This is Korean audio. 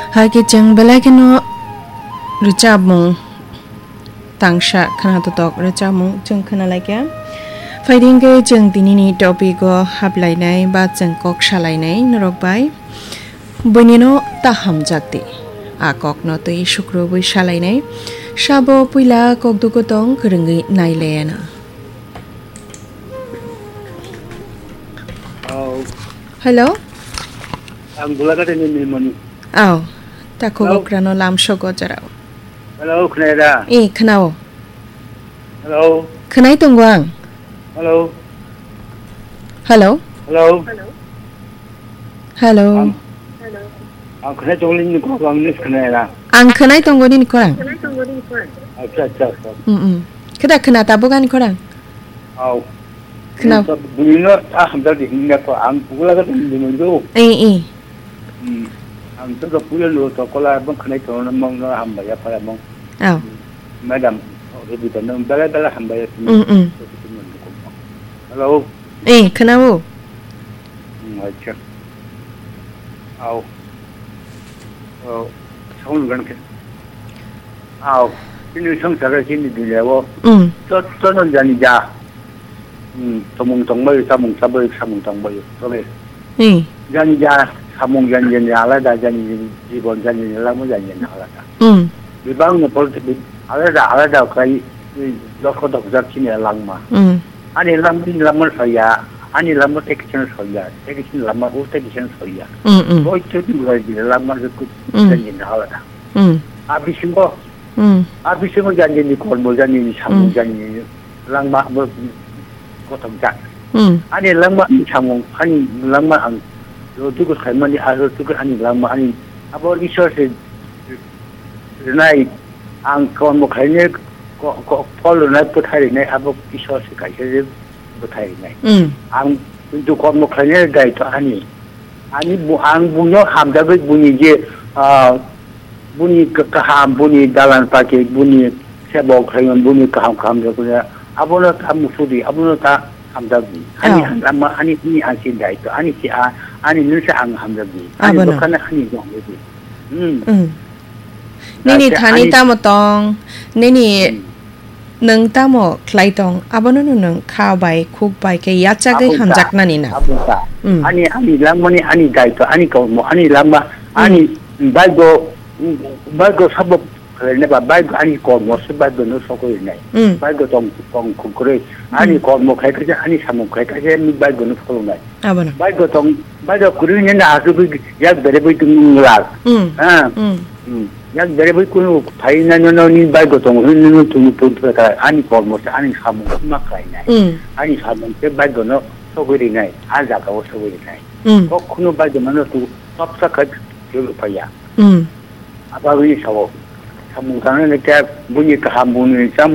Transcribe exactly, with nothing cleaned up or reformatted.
Hagi jeng belakino recabung tangsha kana to tok recabung jeng kana lagya Fighting ke jeng tinini topigo hablainai ba jeng kok shalainai norok bai Bunino taham jakti a kok no tei shukro bui shalainai Shabo puila kok dugotong kerengi nailena Oh. Hello Ang bulaga din ni Moni. Aw Tako grano lam shogo jarao. Hello, Kneda. Eh, knao. Hello. Knai tungguang. Hello. Hello. Hello. Hello. Hello. Ang Kneda tungguin ni ko bang ni Kneda. Ang knai tungguin korang. Acha acha. Hmm hmm. Kada kena tabugan korang. Aw. Kenapa? Bunyinya ah hampir di hingga ko ang bulaga din ni Moni. Eh eh. Hmm. Ang tuga puya lo to ko la bang Kneda to na mong na hamba ya para mong. Aw. Madam, ibu to na bala bala hamba ya. Hmm hmm. Hello. Eh, kenapa? Hmm, acha. Aw. Oh, song gan ke. Aw. Ini song sa sini di lewo. Hmm. 저 저는 자니자. 음, 도몽 동물 사몽 사벌 사몽 동물. 그래. Eh. 자니자 사몽 자니자 알아다 자니 이번 자니 라모 자니 알아다. Hmm. 비방의 볼때 알아다 알아다 거의 너코도 잡히네 랑마. Hmm. 아니 랑빈 랑을 서야. 아니 랑을 액션 서야. 액션 랑마 우택션 서야. Hmm hmm. 뭐 이쪽이 뭐지 랑마 그 자니 알아다. Hmm. 아비신 거. Hmm. 아비신 거 자니 콜모 자니 사몽 자니 랑마 뭐 고통자. Hmm. 아니 랑마 사몽 아니 랑마 안 로두고 할머니 아로두고 아니 랑마 아니 아버지 소스 나이 안 그건 뭐 갈래 거 폴로 나 부타리네 아버지 소스 가이세 부타리네. Hmm. 안 그건 뭐 갈래 가이도 아니 아니 뭐안 분요 함다고 분이지 아 분이 그함 분이 달란 파게 분이 세보 그런 분이 그함 감도 그래 아버는 다 무소리 아버는 다 함다비 아니 한마 아니 이 안신다 있어 아니 아 아니 늘세 안 함다비 아니 그kana 아니 정도지 음 음 Nini thani tamo tong nini nung tamo klai tong abono nung khao bai khuk bai ke yacha ge hamjak na ni na 아버다 아니 아니 랑마니 아니 가이도 아니 거뭐 아니 랑마 아니 바이고 바이고 사법 그래 봐 바이고 아니 거뭐 바이고 너 속고 있네 바이고 좀좀 그래 아니 거뭐 가이까지 아니 사모 가이까지 미 바이고 너 속고 있네 abono 바이고 좀 바이고 그러는 나 아주 그약 베레베 등라 음음 약 베레베 그 파이나노니 바이고 좀 흐르는 좀 본트가 아니 거뭐 아니 사모 막 가이네 아니 사모 그 바이고 너 속고 있네 알자가 속고 있네 그 그노 바이고 너도 섭삭할 그 파야 음 아빠가 이 사고 사무장은 이렇게 문이 그 한 문이 참